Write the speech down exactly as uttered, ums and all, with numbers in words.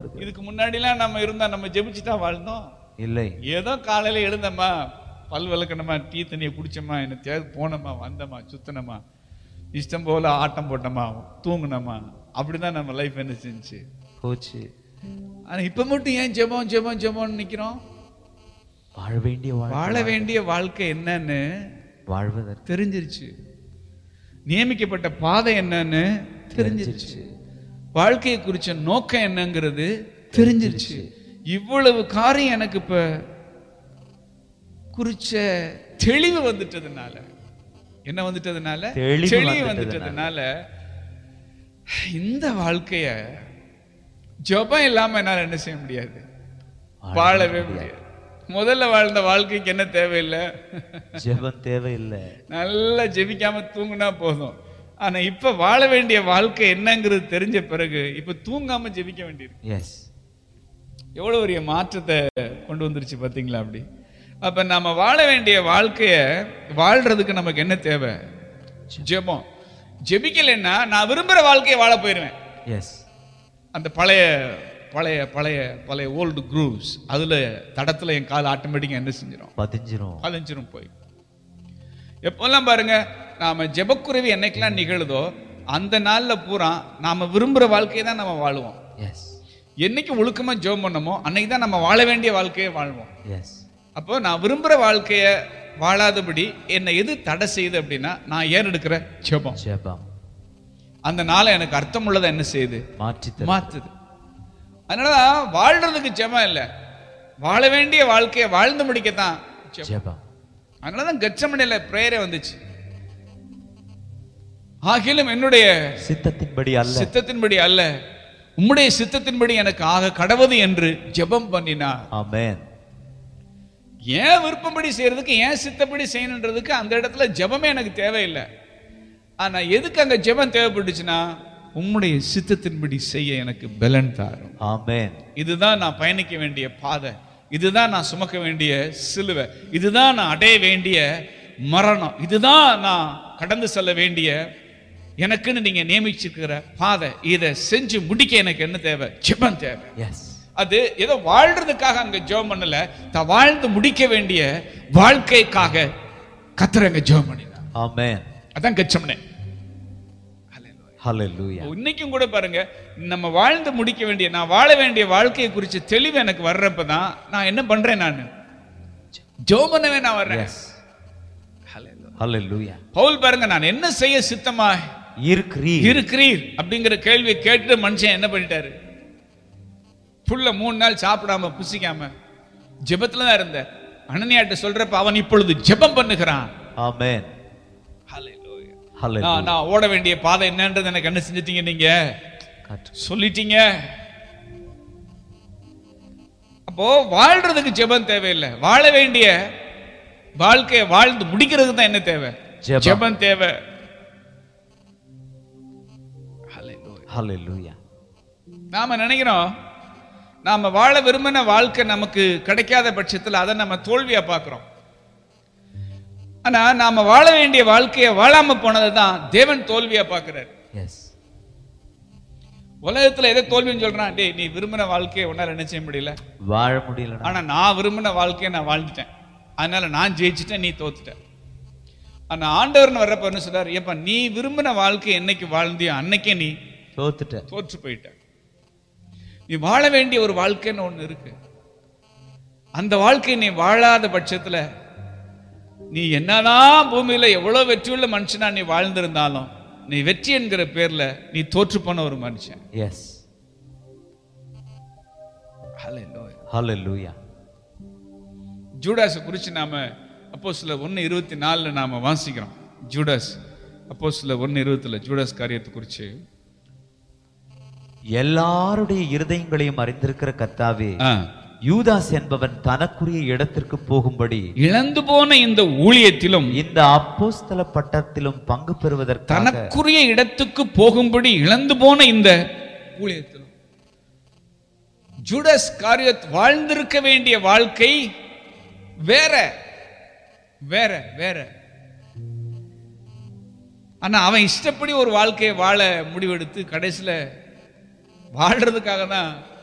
கொடுக்கிறோம். இதுக்கு முன்னாடிலாம் நம்ம இருந்தா நம்ம ஜெபிச்சுட்டா வாழ்ந்தோம் இல்லை. ஏதோ காலையில எழுந்தம்மா, பல் விளக்கணுமா, டீ தண்ணியை குடிச்சோமா, என்ன தேவை போனோமா, வந்தோமா, சுத்தனமா, இஷ்டம் போல ஆட்டம் போட்டோமா, தூங்கினோமா, அப்படிதான் நம்ம லைஃப் என்ன செஞ்சு போச்சு. ஆனா இப்ப மட்டும் ஏன் ஜெபம் ஜெபம் ஜெபம்னு நிக்கிறோம்? வாழ வேண்டிய வாழ வேண்டிய வாழ்க்கை என்னன்னு வாழ்வதற்கு தெரிஞ்சிருச்சு. நியமிக்கப்பட்ட பாதை என்னன்னு தெரிஞ்சிருச்சு. வாழ்க்கையை குறிச்ச நோக்கம் என்னங்கிறது தெரிஞ்சிருச்சு. இவ்வளவு காரியம் எனக்கு இப்ப குறிச்ச தெளிவு வந்துட்டதுனால, என்ன வந்துட்டதுனால தெளிவு வந்துட்டதுனால இந்த வாழ்க்கைய ஜெபம் இல்லாம என்னால என்ன செய்ய முடியாது, வாழவே முடியாது. முதல்ல வாழ்ந்த வாழ்க்கைக்கு என்ன தேவையில்லை, ஜெபம் தேவையில்லை. நல்லா ஜெபிக்காம தூங்குனா போதும். ஆனா இப்ப வாழ வேண்டிய வாழ்க்கை என்னங்கிறது தெரிஞ்ச பிறகு இப்ப தூங்காம ஜெபிக்க வேண்டியிருக்கு. எஸ், எவ்வளவு பெரிய மாற்றத்தை கொண்டு வந்துருச்சு பாத்தீங்களா? அப்படி அப்ப நாம வாழ வேண்டிய வாழ்க்கைய வாழ்றதுக்கு நமக்கு என்ன தேவை? ஜெபம். ஜெபிக்கலைன்னா நான் விரும்புற வாழ்க்கையை வாழ போயிருவேன். எஸ், அந்த பழைய பழைய பழைய பழைய ஓல்டு குரூவ்ஸ், அதுல தடத்துல என் கால் ஆட்டோமேட்டிக்கா என்ன செஞ்சிடும், பதிஞ்சிரும் பதிஞ்சிரும் போய். எப்பெல்லாம் பாருங்க, நாம ஜெபக்குறைவு என்னைக்கெல்லாம் நிகழுதோ அந்த நாள்ல பூரா நாம விரும்புற வாழ்க்கையை தான் நம்ம வாழுவோம். எஸ், என்னைக்கு ஒழுக்கமா ஜெபம் பண்ணமோ அன்னைக்கு தான் நம்ம வாழ வேண்டிய வாழ்க்கையை வாழ்வோம். எஸ், அப்போ நான் விரும்புற வாழ்க்கைய வாழாதபடி என்னை எது தடை செய்யுது அப்படின்னா நான் ஏன் எடுக்கிற ஜெபம். ஜெபம் அந்த நாளை எனக்கு அர்த்தம் உள்ளதை என்ன செய்யுது, மாற்றி மாத்துது. அதனாலதான் வாழ்றதுக்கு ஜெபம் இல்ல, வாழ வேண்டிய வாழ்க்கையை வாழ்ந்து முடிக்கத்தான் ஜெபம். அதனாலதான் கெத்செமனேல பிரேயரே வந்துச்சு. ஆகிலும் என்னுடைய சித்தத்தின்படி அல்ல, சித்தத்தின்படி அல்ல உம்முடைய சித்தத்தின்படி எனக்கு ஆக கடவுது என்று ஜெபம் பண்ணினார். ஆமென். ஏன் விருப்பப்படி செய்யறதுக்கு, ஏன் சித்தப்படி செய்யணுன்றதுக்கு அந்த இடத்துல ஜெபமே எனக்கு தேவையில்லை. ஆனா எதுக்கு அங்க ஜெபம் தேவைப்பட்டுச்சுன்னா, உம்முடைய சித்தத்தின்படி செய்ய எனக்கு பலன் தாரும். ஆமென். இதுதான் நான் பயணிக்க வேண்டிய பாதை, இதுதான் நான் சுமக்க வேண்டிய சிலுவை, இதுதான் நான் அடைய வேண்டிய மரணம், இதுதான் நான் கடந்து செல்ல வேண்டிய எனக்குன்னு நீங்க நியமிச்சிருக்கிற பாதை. இதை செஞ்சு முடிக்க எனக்கு என்ன தேவை? ஜெபம் தேவை. எஸ், அது ஏதோ வாழ்றதுக்காக அங்க ஜெபம் பண்ணல, தான் வாழ்ந்து முடிக்க வேண்டிய வாழ்க்கைக்காக கர்த்தர் ஜெபம் பண்ணினார். ஆமென். அதான் கெத்செமனே. ஹல்லேலூயா. இன்னைக்கும் கூட பாருங்க, நம்ம வாழ்ந்து முடிக்க வேண்டிய, நான் வாழ வேண்டிய வாழ்க்கையை குறித்து தெளிவு எனக்கு வர்றப்பதான் நான் என்ன பண்றேன், நான் ஜெபம் பண்ணவே நான் வர்றேன். ஹல்லேலூயா. பவுல் பாருங்க, நான் என்ன செய்ய சித்தமா இருக்கிறீர் இருக்கிறீர் அப்படிங்கிற கேள்வியை கேட்டு மனுஷன் என்ன பண்ணிட்டாரு, புள்ள மூணு நாள் சாப்பிடாம புசிக்காம ஜெபத்துல தான் இருந்த அனனியாட்ட சொல்றப்ப அவன் இப்பொழுது ஜெபம் பண்ணுகிறான். ஆமென். நான் நான் ஓட வேண்டிய பாதை என்னன்றது எனக்கு என்ன செஞ்சிட்டீங்க, நீங்க சொல்லிட்டீங்க. அப்போ வாழ்றதுக்கு ஜெபம் தேவையில்லை, வாழ வேண்டிய வாழ்க்கையை வாழ்ந்து முடிக்கிறதுக்கு தான் என்ன தேவை? ஜெபம் தேவை. ஹல்லேலூயா. நாம நினைக்கிறோம் நாம வாழ விரும்பின வாழ்க்கை நமக்கு கிடைக்காத பட்சத்தில் அதை நம்ம தோல்வியா பார்க்கிறோம். ஆனா நாம வாழ வேண்டிய வாழ்க்கையை வாழாம போனதை தான் தேவன் தோல்வியா பார்க்கிறார். எஸ், உலகத்துல எதை தோல்வின்னு சொல்றான்? டேய், நீ விரும்பின வாழ்க்கையை உன்னால என்ன செய்ய முடியல, வாழ முடியல. ஆனா நான் விரும்பின வாழ்க்கையை நான் வாழ்ந்துட்டேன், அதனால நான் ஜெயிச்சுட்டேன், நீ தோத்துட்ட. ஆனா ஆண்டவர்னு வர்றப்ப என்ன சொல்றாரு? ஏப்பா, நீ விரும்பின வாழ்க்கை என்னைக்கு வாழ்ந்தியோ அன்னைக்கே நீ தோத்துட்ட, தோற்று போயிட்ட. நீ வாழ வேண்டிய ஒரு வாழ்க்கைன்னு ஒண்ணு இருக்கு. அந்த வாழ்க்கை நீ வாழாத பட்சத்துல நீ என்னதான் பூமியில எவ்வளவு வெற்றியுள்ள மனுஷனா நீ வாழ்ந்திருந்தாலும் நீ வெற்றி என்கிற பேர்ல நீ தோற்று போன ஒரு மனுஷன். எஸ், ஹல்லேலூயா. ஜூடாஸ் குறிச்சு நாம அப்போஸ்தலர் ஒன்னு இருபத்தி நாலுல நாம வாசிக்கிறோம். ஜூடாஸ், அப்போஸ்தலர் ஒன்னு இருபத்துல ஜூடாஸ் காரியத்தை குறிச்சு, எல்லாருடைய இருதயங்களையும் அறிந்திருக்கிற கர்த்தாவே, யூதாஸ் என்பவன் தனக்குரிய இடத்திற்கு போகும்படி இழந்து போன இந்த ஊழியத்திலும் இந்த அப்போஸ்தல பட்டத்திலும் பங்கு பெறுவதற்கு தனக்குரிய இடத்துக்கு போகும்படி இழந்து போன இந்த ஊழியத்திலும் ஜூடாஸ் காரியத் வாழ்ந்திருக்க வேண்டிய வாழ்க்கை வேற வேற வேற. ஆனா அவன் இஷ்டப்படி ஒரு வாழ்க்கையை வாழ முடிவெடுத்து கடைசியில வாழ்றதுக்காக தான்